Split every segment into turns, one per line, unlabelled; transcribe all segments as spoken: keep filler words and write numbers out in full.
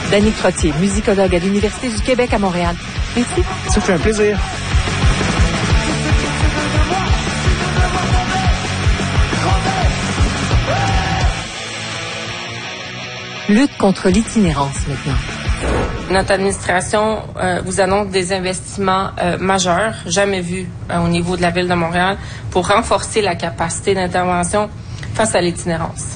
Danick Trottier, musicologue à l'Université du Québec à Montréal. Merci.
Ça fait un plaisir.
Lutte contre l'itinérance maintenant.
Notre administration euh, vous annonce des investissements euh, majeurs, jamais vus euh, au niveau de la Ville de Montréal, pour renforcer la capacité d'intervention face à l'itinérance.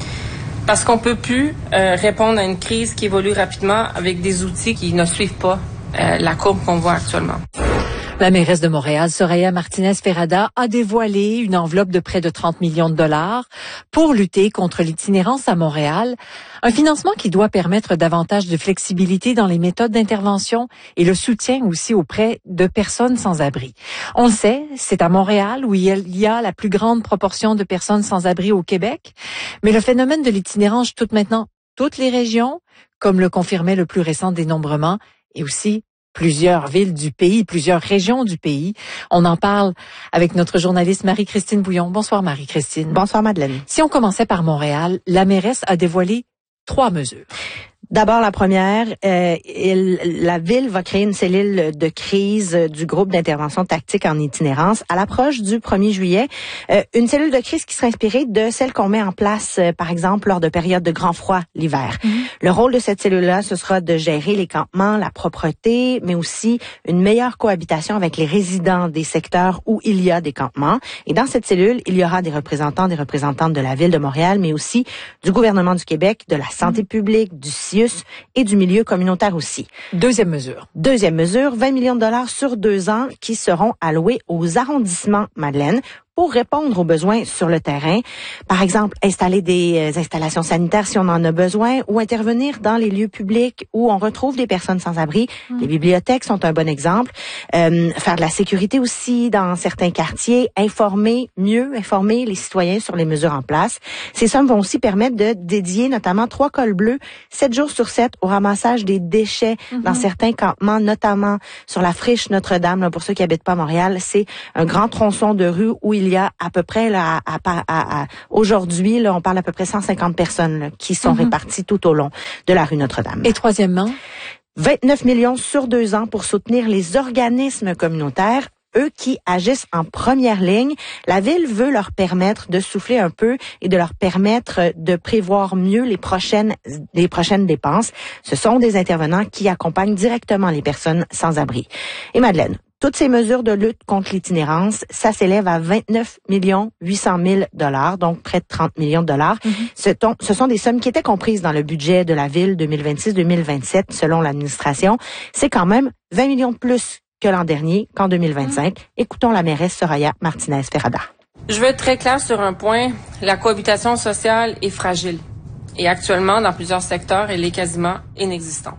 Parce qu'on ne peut plus euh, répondre à une crise qui évolue rapidement avec des outils qui ne suivent pas euh, la courbe qu'on voit actuellement.
La mairesse de Montréal, Soraya Martinez-Ferrada, a dévoilé une enveloppe de près de trente millions de dollars pour lutter contre l'itinérance à Montréal. Un financement qui doit permettre davantage de flexibilité dans les méthodes d'intervention et le soutien aussi auprès de personnes sans abri. On le sait, c'est à Montréal où il y a la plus grande proportion de personnes sans abri au Québec. Mais le phénomène de l'itinérance touche maintenant toutes les régions, comme le confirmait le plus récent dénombrement, et aussi plusieurs villes du pays, plusieurs régions du pays. On en parle avec notre journaliste Marie-Christine Bouillon. Bonsoir Marie-Christine.
Bonsoir Madeleine.
Si on commençait par Montréal, la mairesse a dévoilé trois mesures.
D'abord, la première, euh, il, la Ville va créer une cellule de crise du groupe d'intervention tactique en itinérance à l'approche du premier juillet. Euh, une cellule de crise qui sera inspirée de celle qu'on met en place, euh, par exemple, lors de périodes de grand froid l'hiver. Mm-hmm. Le rôle de cette cellule-là, ce sera de gérer les campements, la propreté, mais aussi une meilleure cohabitation avec les résidents des secteurs où il y a des campements. Et dans cette cellule, il y aura des représentants, des représentantes de la Ville de Montréal, mais aussi du gouvernement du Québec, de la santé mm-hmm. publique, du C I U S et du milieu communautaire aussi.
Deuxième mesure.
Deuxième mesure, vingt millions de dollars sur deux ans qui seront alloués aux arrondissements, Madeleine, pour répondre aux besoins sur le terrain. Par exemple, installer des installations sanitaires si on en a besoin ou intervenir dans les lieux publics où on retrouve des personnes sans abri. Mmh. Les bibliothèques sont un bon exemple. Euh, faire de la sécurité aussi dans certains quartiers. Informer, mieux informer les citoyens sur les mesures en place. Ces sommes vont aussi permettre de dédier notamment trois cols bleus, sept jours sur sept, au ramassage des déchets mmh. dans certains campements, notamment sur la friche Notre-Dame. Là, pour ceux qui habitent pas à Montréal, c'est un grand tronçon de rue où il Il y a à peu près là, à, à, à, à, aujourd'hui, là, on parle à peu près cent cinquante personnes là, qui sont mm-hmm. réparties tout au long de la rue Notre-Dame.
Et troisièmement,
vingt-neuf millions sur deux ans pour soutenir les organismes communautaires, eux qui agissent en première ligne. La Ville veut leur permettre de souffler un peu et de leur permettre de prévoir mieux les prochaines, les prochaines dépenses. Ce sont des intervenants qui accompagnent directement les personnes sans abri. Et Madeleine, toutes ces mesures de lutte contre l'itinérance, ça s'élève à vingt-neuf millions huit cent mille dollars, donc près de trente millions de dollars. Mm-hmm. Ce, ton, ce sont des sommes qui étaient comprises dans le budget de la Ville deux mille vingt-six deux mille vingt-sept, selon l'administration. C'est quand même vingt millions de plus que l'an dernier, qu'en deux mille vingt-cinq. Mm-hmm. Écoutons la mairesse Soraya Martinez-Ferrada.
Je veux être très claire sur un point. La cohabitation sociale est fragile. Et actuellement, dans plusieurs secteurs, elle est quasiment inexistante.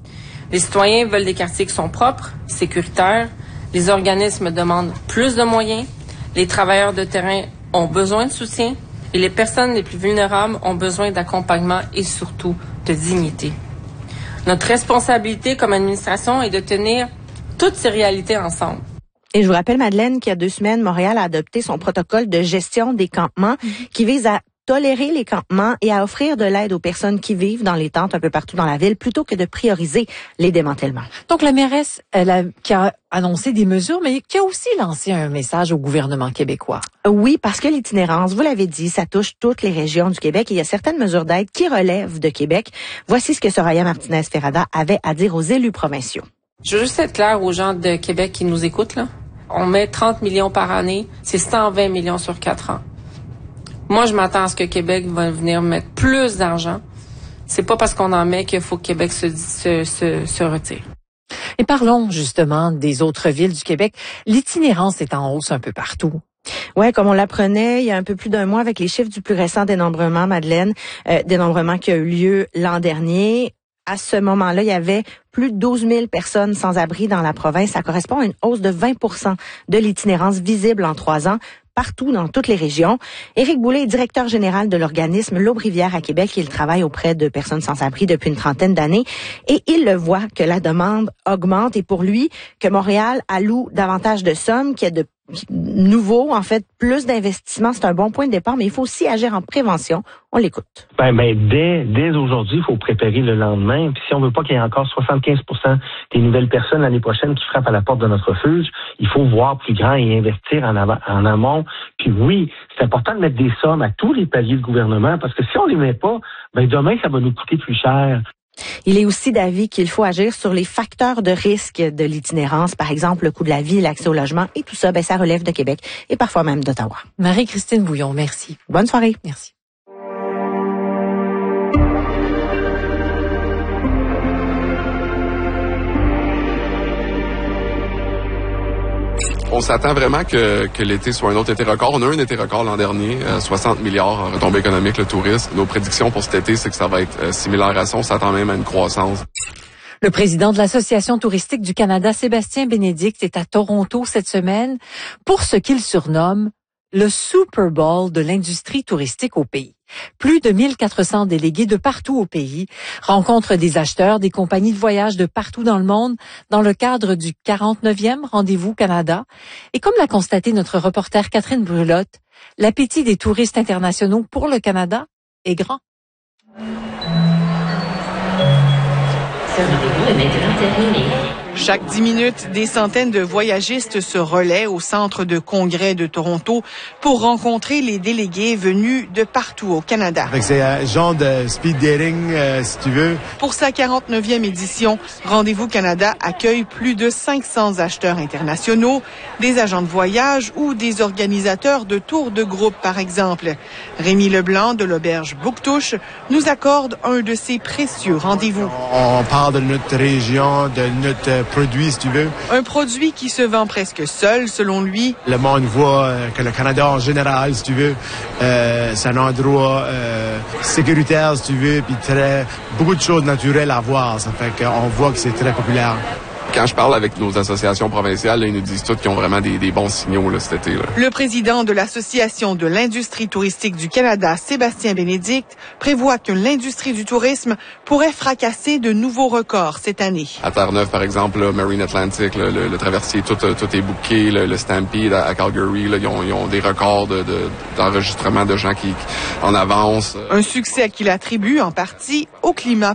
Les citoyens veulent des quartiers qui sont propres, sécuritaires. Les organismes demandent plus de moyens. Les travailleurs de terrain ont besoin de soutien. Et les personnes les plus vulnérables ont besoin d'accompagnement et surtout de dignité. Notre responsabilité comme administration est de tenir toutes ces réalités ensemble.
Et je vous rappelle, Madeleine, qu'il y a deux semaines, Montréal a adopté son protocole de gestion des campements mm-hmm. qui vise à tolérer les campements et à offrir de l'aide aux personnes qui vivent dans les tentes un peu partout dans la ville plutôt que de prioriser les démantèlements.
Donc la mairesse, elle a, qui a annoncé des mesures, mais qui a aussi lancé un message au gouvernement québécois.
Oui, parce que l'itinérance, vous l'avez dit, ça touche toutes les régions du Québec et il y a certaines mesures d'aide qui relèvent de Québec. Voici ce que Soraya Martinez-Ferrada avait à dire aux élus provinciaux.
Je veux juste être clair aux gens de Québec qui nous écoutent, là. On met trente millions par année, c'est cent vingt millions sur quatre ans. Moi, je m'attends à ce que Québec va venir mettre plus d'argent. C'est pas parce qu'on en met qu'il faut que Québec se, se, se, se retire.
Et parlons justement des autres villes du Québec. L'itinérance est en hausse un peu partout.
Ouais, comme on l'apprenait il y a un peu plus d'un mois avec les chiffres du plus récent dénombrement, Madeleine, euh, dénombrement qui a eu lieu l'an dernier. À ce moment-là, il y avait plus de douze mille personnes sans abri dans la province. Ça correspond à une hausse de vingt pour cent de l'itinérance visible en trois ans. Partout dans toutes les régions. Éric Boulay est directeur général de l'organisme L'Aube-Rivière à Québec. Il travaille auprès de personnes sans abri depuis une trentaine d'années et il le voit que la demande augmente et pour lui, que Montréal alloue davantage de sommes, qu'il y a de nouveau, en fait, plus d'investissement, c'est un bon point de départ, mais il faut aussi agir en prévention. On l'écoute.
Ben, ben dès, dès aujourd'hui, il faut préparer le lendemain. Puis si on veut pas qu'il y ait encore soixante-quinze pour cent des nouvelles personnes l'année prochaine qui frappent à la porte de notre refuge, il faut voir plus grand et investir en, avant, en amont. Puis oui, c'est important de mettre des sommes à tous les paliers de gouvernement parce que si on les met pas, ben demain, ça va nous coûter plus cher.
Il est aussi d'avis qu'il faut agir sur les facteurs de risque de l'itinérance, par exemple le coût de la vie, l'accès au logement et tout ça, ben ça relève de Québec et parfois même d'Ottawa.
Marie-Christine Bouillon, merci.
Bonne soirée.
Merci.
On s'attend vraiment que, que l'été soit un autre été record. On a eu un été record l'an dernier, euh, soixante milliards en retombées économiques, le tourisme. Nos prédictions pour cet été, c'est que ça va être euh, similaire à ça. On s'attend même à une croissance.
Le président de l'Association touristique du Canada, Sébastien Bénédicte, est à Toronto cette semaine pour ce qu'il surnomme le Super Bowl de l'industrie touristique au pays. Plus de mille quatre cents délégués de partout au pays rencontrent des acheteurs, des compagnies de voyage de partout dans le monde dans le cadre du quarante-neuvième Rendez-vous Canada. Et comme l'a constaté notre reporter Catherine Brulotte, l'appétit des touristes internationaux pour le Canada est grand.
Ce rendez-vous est maintenant terminé.
Chaque dix minutes, des centaines de voyagistes se relaient au centre de congrès de Toronto pour rencontrer les délégués venus de partout au Canada.
C'est un genre de speed dating, euh, si tu veux.
Pour sa quarante-neuvième édition, Rendez-vous Canada accueille plus de cinq cents acheteurs internationaux, des agents de voyage ou des organisateurs de tours de groupe, par exemple. Rémi Leblanc de l'auberge Bouctouche nous accorde un de ses précieux rendez-vous.
On parle de notre région, de notre produit, si tu veux.
Un produit qui se vend presque seul, selon lui.
Le monde voit que le Canada, en général, si tu veux, euh, c'est un endroit euh, sécuritaire, si tu veux, puis très beaucoup de choses naturelles à voir. Ça fait qu'on voit que c'est très populaire.
Quand je parle avec nos associations provinciales, là, ils nous disent tous qu'ils ont vraiment des, des bons signaux là, cet été. Là.
Le président de l'Association de l'industrie touristique du Canada, Sébastien Bénédicte, prévoit que l'industrie du tourisme pourrait fracasser de nouveaux records cette année.
À Terre-Neuve, par exemple, là, Marine Atlantic, là, le, le traversier, tout, tout est booké. Le, le Stampede à, à Calgary, là, ils, ont, ils ont des records de, de, d'enregistrement de gens qui en avance.
Un succès qu'il attribue en partie au climat